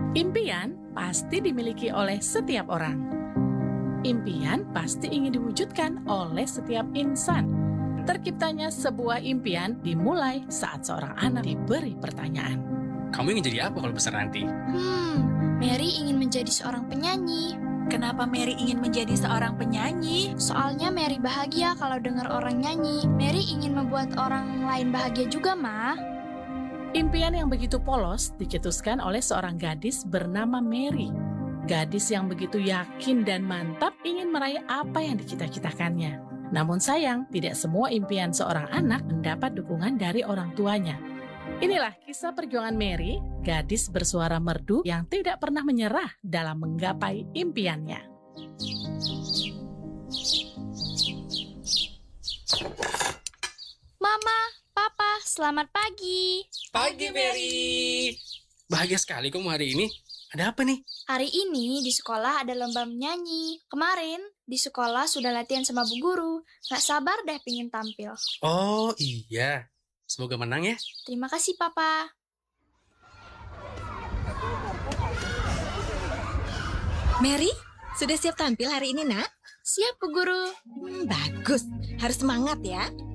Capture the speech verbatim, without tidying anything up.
Impian pasti dimiliki oleh setiap orang. Impian pasti ingin diwujudkan oleh setiap insan. Terciptanya sebuah impian dimulai saat seorang anak diberi pertanyaan. Kamu ingin jadi apa kalau besar nanti? Hmm, Mary ingin menjadi seorang penyanyi. Kenapa Mary ingin menjadi seorang penyanyi? Soalnya Mary bahagia kalau dengar orang nyanyi. Mary ingin membuat orang lain bahagia juga, Ma. Impian yang begitu polos dicetuskan oleh seorang gadis bernama Mary. Gadis yang begitu yakin dan mantap ingin meraih apa yang dicita-citakannya. Namun sayang, tidak semua impian seorang anak mendapat dukungan dari orang tuanya. Inilah kisah perjuangan Mary, gadis bersuara merdu yang tidak pernah menyerah dalam menggapai impiannya. Mama, Papa, selamat pagi. Pagi, Mary. Bahagia sekali kamu hari ini. Ada apa nih? Hari ini di sekolah ada lomba menyanyi. Kemarin di sekolah sudah latihan sama Bu Guru. Gak sabar deh pingin tampil. Oh iya. Semoga menang ya. Terima kasih, Papa. Mary, sudah siap tampil hari ini, Nak? Siap, Bu Guru. Hmm, bagus. Harus semangat ya.